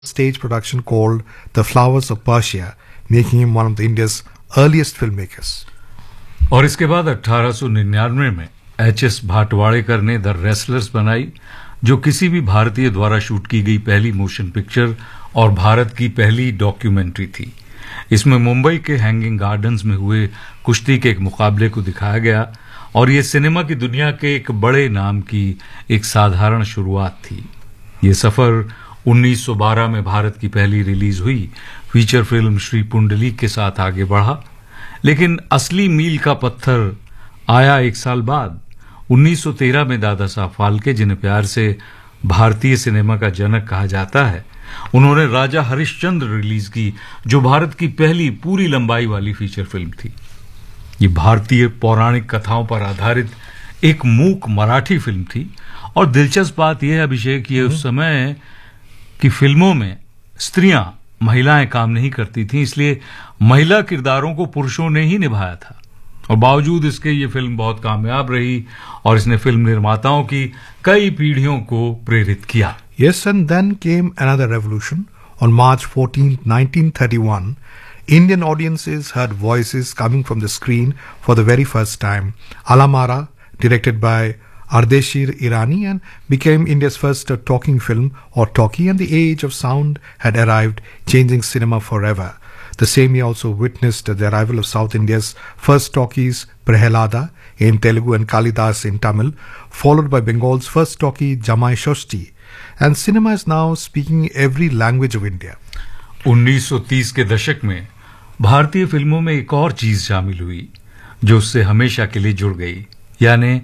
stage production called The Flowers of Persia, making him one of the India's earliest filmmakers. और इसके बाद 1899 में H.S. भाटवाड़ेकर ने the wrestlers बनाई, जो किसी भी भारतीय द्वारा शूट की गई पहली मोशन पिक्चर और भारत की पहली डॉक्यूमेंट्री थी। इसमें मुंबई के हैंगिंग गार्डन्स में हुए कुश्ती के एक मुकाबले को दिखाया गया और ये सिनेमा की दुनिया के एक बड़े नाम की एक साधारण शुरुआत थी। ये सफर 1912 में भारत की पहली रिलीज हुई फीचर फिल्म श्री पुंडलीक के साथ आगे बढ़ा, लेकिन असली मील का पत्थर आया एक साल बाद 1913 में दादा साहब फाल्के, जिन्हें प्यार से भारतीय सिनेमा का जनक कहा जाता है, उन्होंने राजा हरिश्चंद्र रिलीज की, जो भारत की पहली पूरी लंबाई वाली फीचर फिल्म थी। ये भारतीय पौराणिक कथाओं पर आधारित एक मूक मराठी फिल्म थी और दिलचस्प बात यह है अभिषेक, ये उस समय की फिल्मों में स्त्रियां, महिलाएं काम नहीं करती थीं, इसलिए महिला किरदारों को पुरुषों ने ही निभाया था और बावजूद इसके ये फिल्म बहुत कामयाब रही और इसने फिल्म निर्माताओं की कई पीढ़ियों को प्रेरित किया। Yes, and then came another revolution. On March 14, 1931, Indian audiences heard voices coming from the screen for the very first time. Alamara, directed by Ardeshir Irani, and became India's first talking film or talkie, and the age of sound had arrived, changing cinema forever. The same year also witnessed the arrival of South India's first talkies, Prahalada in Telugu and Kalidas in Tamil, followed by Bengal's first talkie, Jamai Shoshti. And cinema is now speaking every language of India. 1930 के दशक में भारतीय फिल्मों में एक और चीज शामिल हुई जो उससे हमेशा के लिए जुड़ गई, यानी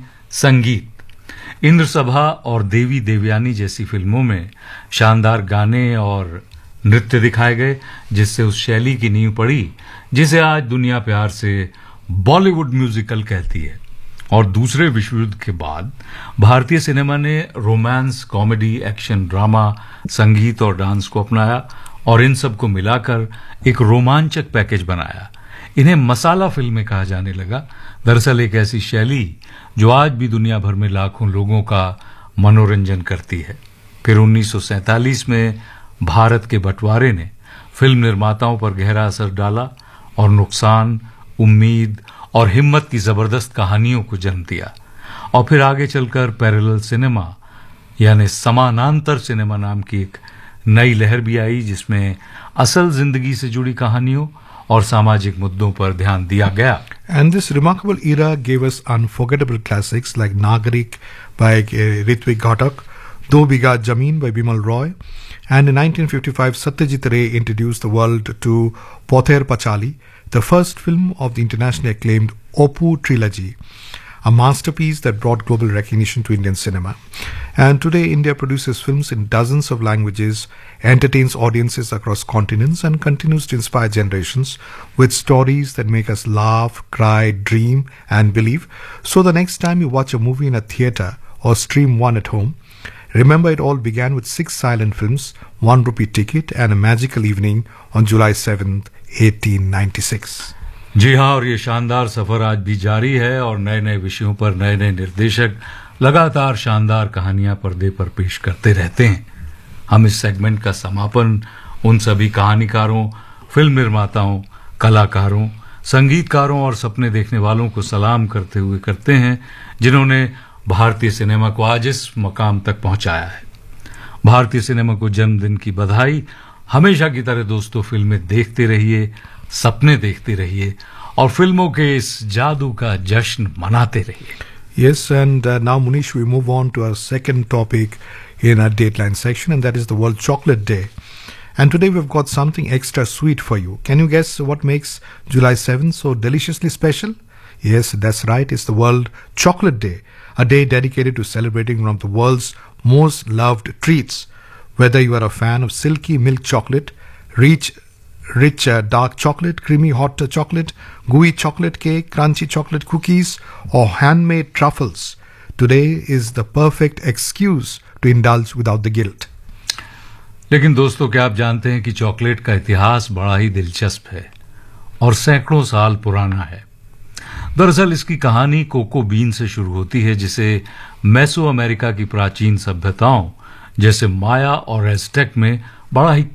संगीत। इंद्र सभा और देवी देवयानी जैसी फिल्मों में शानदार गाने और नृत्य दिखाए गए, जिससे उस शैली की नींव पड़ी जिसे आज दुनिया प्यार से बॉलीवुड म्यूजिकल कहती है। और दूसरे विश्व युद्ध के बाद भारतीय सिनेमा ने रोमांस, कॉमेडी, एक्शन, ड्रामा, संगीत और डांस को अपनाया और इन सब को मिलाकर एक रोमांचक पैकेज बनाया। इन्हें मसाला फिल्में कहा जाने लगा। दरअसल एक ऐसी शैली जो आज भी दुनिया भर में लाखों लोगों का मनोरंजन करती है। फिर 1947 में भारत के बंटवारे ने फिल्म निर्माताओं पर गहरा असर डाला और नुकसान, उम्मीद और हिम्मत की जबरदस्त कहानियों को जन्म दिया। और फिर आगे चलकर पैरेलल सिनेमा यानी समानांतर सिनेमा नाम की एक नई लहर भी आई, जिसमें असल जिंदगी से जुड़ी कहानियों और सामाजिक मुद्दों पर ध्यान दिया गया। And this remarkable era gave us unforgettable classics like Nagarik by Ritvik Ghatak, Do Biga Jameen by Bimal Roy, and in 1955 Satyajit Ray introduced the world to Pother Pachali, the first film of the internationally acclaimed Oppu trilogy, a masterpiece that brought global recognition to Indian cinema. And today India produces films in dozens of languages, entertains audiences across continents, and continues to inspire generations with stories that make us laugh, cry, dream, and believe. So the next time you watch a movie in a theatre or stream one at home, remember it all began with 6 silent films, 1 rupee ticket, and a magical evening on July 7th, 1896. जी हाँ, और ये शानदार सफर आज भी जारी है और नए नए विषयों पर नए नए निर्देशक लगातार शानदार कहानियां पर्दे पर पेश करते रहते हैं। हम इस सेगमेंट का समापन उन सभी कहानीकारों, फिल्म निर्माताओं, कलाकारों, संगीतकारों और सपने देखने वालों को सलाम करते हुए करते हैं जिन्होंने भारतीय सिनेमा को आज इस मकाम तक पहुंचाया है। भारतीय सिनेमा को जन्मदिन की बधाई। हमेशा की तरह दोस्तों, फिल्में देखते रहिए, सपने देखते रहिए और फिल्मों के इस जादू का जश्न मनाते रहिए। Yes, and now Munish, we move on to our second topic in our Dateline section, and that is the World Chocolate Day. And today we've got something extra sweet for you. Can you guess what makes July 7th so deliciously special? Yes, that's right, it's the World Chocolate Day, a day dedicated to celebrating one of the world's most loved treats. Whether you are a fan of silky milk chocolate, rich dark chocolate, creamy hot chocolate, gooey chocolate cake, crunchy chocolate cookies, or handmade truffles, today is the perfect excuse to indulge without the guilt. लेकिन दोस्तों, क्या आप जानते हैं कि chocolate का इतिहास बड़ा ही दिलचस्प है और सैकड़ों साल पुराना है। दरअसल इसकी कहानी कोको बीन से शुरू होती है, जिसे मेसो अमेरिका की प्राचीन सभ्यताओं जैसे माया और एज़टेक में बड़ा ही